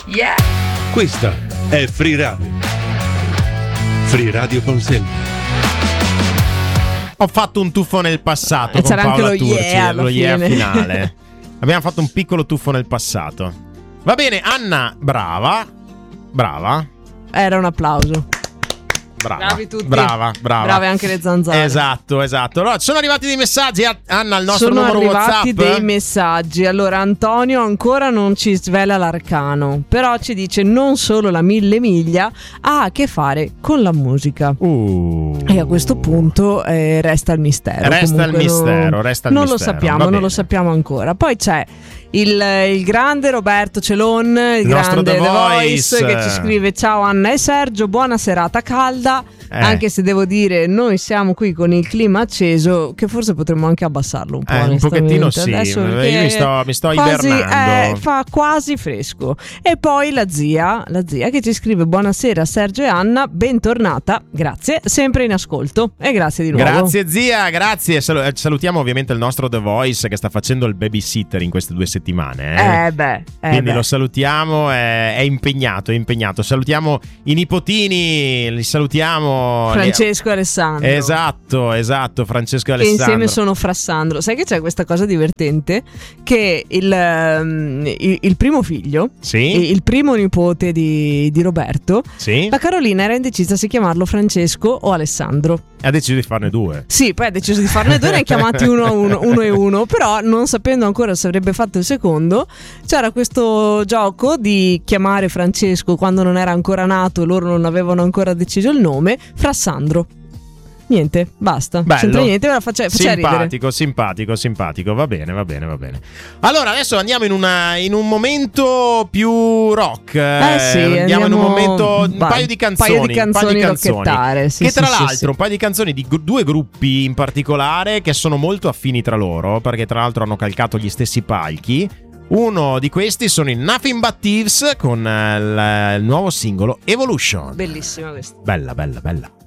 Yeah! Questa è Free Radio. Free Radio Consente. Ho fatto un tuffo nel passato E con c'era Paola anche lo Turci, yeah alla lo yeah fine. finale. Abbiamo fatto un piccolo tuffo nel passato. Va bene, Anna, brava. Era un applauso. Bravi tutti. Brava. Brave anche le zanzare. Esatto. Allora, sono arrivati dei messaggi, Anna, al nostro Sono numero arrivati WhatsApp. dei messaggi. Allora, Antonio ancora non ci svela l'arcano, però ci dice non solo la 1000 miglia ha a che fare con la musica. E a questo punto resta il mistero. Resta il Comunque mistero. Non lo sappiamo ancora. Poi c'è il grande Roberto Celon, il nostro grande The The Voice, Voice, che ci scrive: ciao Anna e Sergio, buona serata calda. Anche se devo dire, noi siamo qui con il clima acceso, che forse potremmo anche abbassarlo un po'. Un pochettino sì. Adesso Io mi sto quasi, ibernando. fa quasi fresco. E poi la zia che ci scrive: buonasera Sergio e Anna, bentornata, grazie, sempre in ascolto. E grazie di nuovo. Grazie zia, grazie. Salutiamo ovviamente il nostro The Voice che sta facendo il babysitter in queste 2 settimane. Quindi lo salutiamo, è impegnato. Salutiamo i nipotini, li salutiamo. Francesco e Alessandro. Esatto, Francesco e Che Alessandro. insieme sono Frassandro. Sai che c'è questa cosa divertente? Che il primo figlio, sì? il primo nipote di Roberto, sì? la Carolina era indecisa se chiamarlo Francesco o Alessandro. Ha deciso di farne 2. Sì, poi ha deciso di farne 2, ne ha chiamati uno e uno. Però non sapendo ancora se avrebbe fatto il secondo, c'era questo gioco di chiamare Francesco quando non era ancora nato e loro non avevano ancora deciso il nome, Frassandro. Niente, basta. Bello. C'entra niente, me la faccia ridere. Simpatico. Va bene. Allora, adesso andiamo in un momento più rock. Andiamo in un momento, un paio di canzoni rocchettare, sì, che tra sì, l'altro sì. un paio di canzoni di 2 gruppi in particolare che sono molto affini tra loro, perché tra l'altro hanno calcato gli stessi palchi. Uno di questi sono i Nothing But Thieves con il nuovo singolo Evolution. Bellissima questa. Bella.